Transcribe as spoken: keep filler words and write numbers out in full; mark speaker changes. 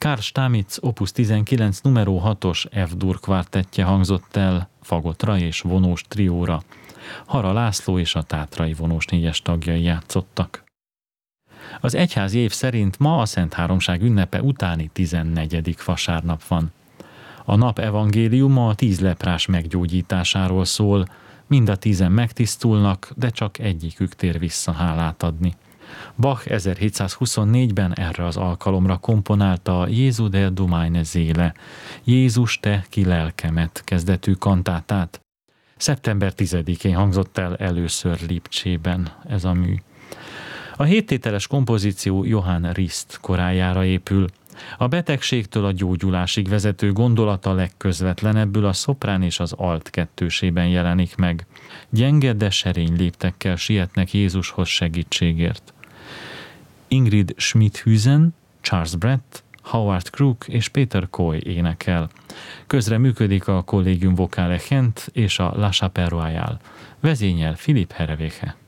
Speaker 1: Karl Stamitz opus tizenkilenc numero hatos F-dur kvártettje hangzott el fagotra és vonós trióra. Hara László és a Tátrai vonós négyes tagjai játszottak. Az egyházi év szerint ma a Szent Háromság ünnepe utáni tizennegyedik vasárnap van. A nap evangéliuma a tíz leprás meggyógyításáról szól, mind a tízen megtisztulnak, de csak egyikük tér vissza hálát adni. Bach ezerhétszázhuszonnégyben erre az alkalomra komponálta a Jézu der du meine Seele, Jézus te ki lelkemet kezdetű kantátát. szeptember tizedikén hangzott el először Lipcsében ez a mű. A héttételes kompozíció Johann Riszt korájára épül. A betegségtől a gyógyulásig vezető gondolata legközvetlenebbül a szoprán és az alt kettősében jelenik meg. Gyenge, de serény léptekkel sietnek Jézushoz segítségért. Ingrid Schmidhuisen, Charles Brett, Howard Crook és Peter Coy énekel. Közre működik a Collegium Vocale Gent és a La Chapelle Royale. Vezényel Philipp Herreweghe.